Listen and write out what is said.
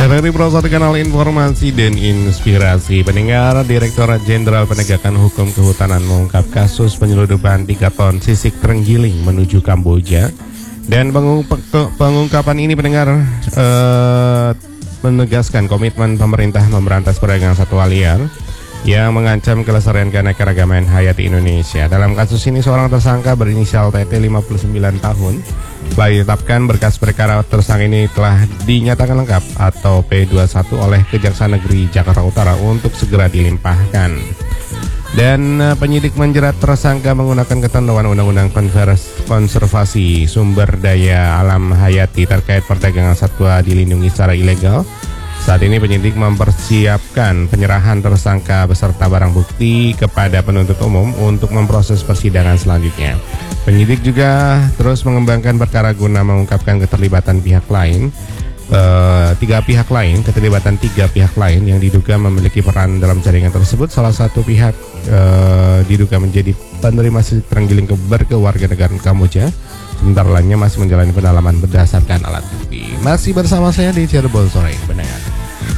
Dari Prosot Kanal Informasi dan Inspirasi, pendengar, Direktorat Jenderal Penegakan Hukum Kehutanan mengungkap kasus penyelundupan 3 ton sisik terenggiling menuju Kamboja. Dan pengungkapan ini, pendengar, menegaskan komitmen pemerintah memberantas perdagangan satwa liar yang mengancam kelestarian keanekaragaman hayati Indonesia. Dalam kasus ini, seorang tersangka berinisial TT 59 tahun telah ditetapkan berkas perkara. Tersangka ini telah dinyatakan lengkap atau P21 oleh Kejaksaan Negeri Jakarta Utara untuk segera dilimpahkan. Dan penyidik menjerat tersangka menggunakan ketentuan Undang-Undang Konservasi Sumber Daya Alam Hayati terkait perdagangan satwa dilindungi secara ilegal. Saat ini penyidik mempersiapkan penyerahan tersangka beserta barang bukti kepada penuntut umum untuk memproses persidangan selanjutnya. Penyidik juga terus mengembangkan perkara guna mengungkapkan keterlibatan pihak lain, tiga pihak lain yang diduga memiliki peran dalam jaringan tersebut. Salah satu pihak diduga menjadi penerima sisik terenggiling berkewarganegaraan Kamboja. Sementara lainnya masih menjalani pendalaman berdasarkan alat bukti. Masih bersama saya di Cirebon sore ini.